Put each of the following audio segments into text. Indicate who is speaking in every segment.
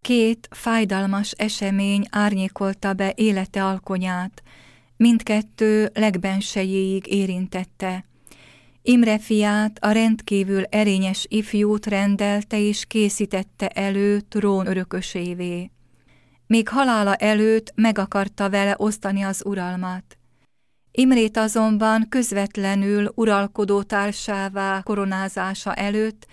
Speaker 1: Két fájdalmas esemény árnyékolta be élete alkonyát, mindkettő legbensejéig érintette. Imre fiát, a rendkívül erényes ifjút rendelte és készítette elő trónörökösévé. Még halála előtt meg akarta vele osztani az uralmat. Imrét azonban közvetlenül uralkodó társává koronázása előtt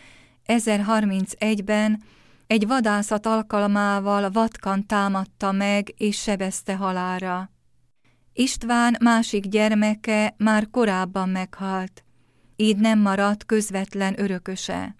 Speaker 1: 1031-ben egy vadászat alkalmával Vatkan támadta meg és sebezte halálra. István másik gyermeke már korábban meghalt, így nem maradt közvetlen örököse.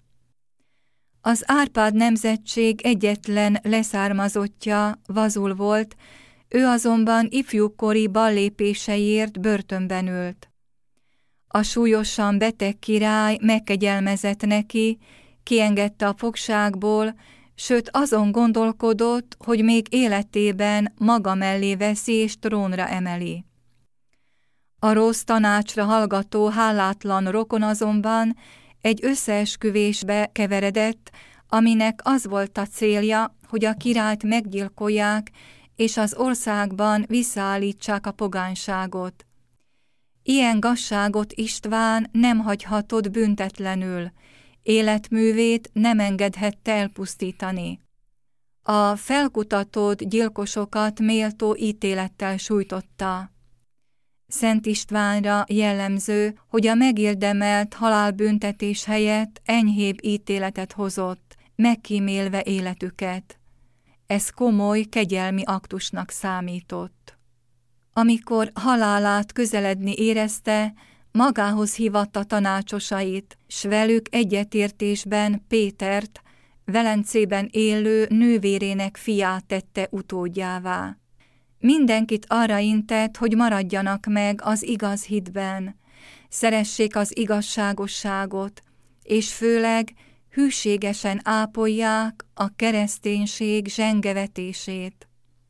Speaker 1: Az Árpád nemzetség egyetlen leszármazottja Vazul volt, ő azonban ifjúkori ballépéseiért börtönben ült. A súlyosan beteg király megkegyelmezett neki, kiengedte a fogságból, sőt azon gondolkodott, hogy még életében maga mellé veszi és trónra emeli. A rossz tanácsra hallgató hálátlan rokon azonban egy összeesküvésbe keveredett, aminek az volt a célja, hogy a királyt meggyilkolják, és az országban visszaállítsák a pogányságot. Ilyen gazságot István nem hagyhatott büntetlenül, életművét nem engedhette elpusztítani. A felkutatott gyilkosokat méltó ítélettel sújtotta. Szent Istvánra jellemző, hogy a megérdemelt halálbüntetés helyett enyhébb ítéletet hozott, megkímélve életüket. Ez komoly, kegyelmi aktusnak számított. Amikor halálát közeledni érezte, magához hívatta tanácsosait, s velük egyetértésben Pétert, Velencében élő nővérének fiát tette utódjává. Mindenkit arra intett, hogy maradjanak meg az igaz hitben, szeressék az igazságosságot, és főleg hűségesen ápolják a kereszténység zsengevetését.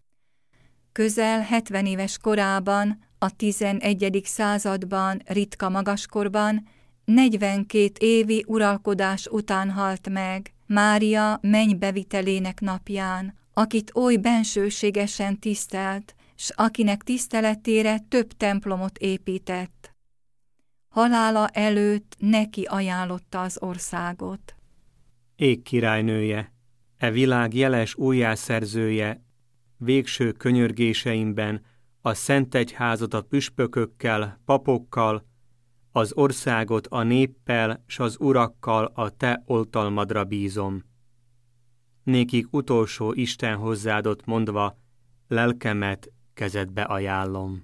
Speaker 1: Közel 70 éves korában, a 11. században ritka magaskorban, 42 évi uralkodás után halt meg, Mária mennybevitelének napján, akit oly bensőségesen tisztelt, s akinek tiszteletére több templomot épített. Halála előtt neki ajánlotta az országot.
Speaker 2: Ég királynője, e világ jeles újjászerzője, végső könyörgéseimben a Szent Egyházat a püspökökkel, papokkal, az országot a néppel s az urakkal a te oltalmadra bízom. Nékik utolsó Isten hozzáadott mondva, lelkemet kezedbe ajánlom.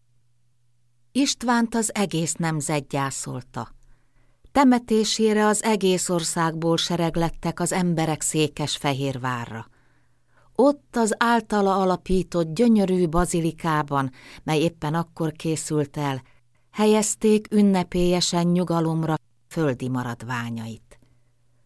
Speaker 3: Istvánt az egész nemzet gyászolta. Temetésére az egész országból sereglettek az emberek Székesfehérvárra. Ott az általa alapított gyönyörű bazilikában, mely éppen akkor készült el, helyezték ünnepélyesen nyugalomra földi maradványait.